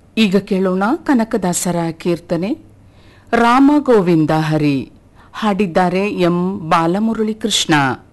ಈಗ ಕೇಳೋಣ ಕನಕದಾಸರ ಕೀರ್ತನೆ ರಾಮ ಗೋವಿಂದ ಹರಿ. ಹಾಡಿದ್ದಾರೆ ಎಂ ಬಾಲಮುರಳಿ ಕೃಷ್ಣ.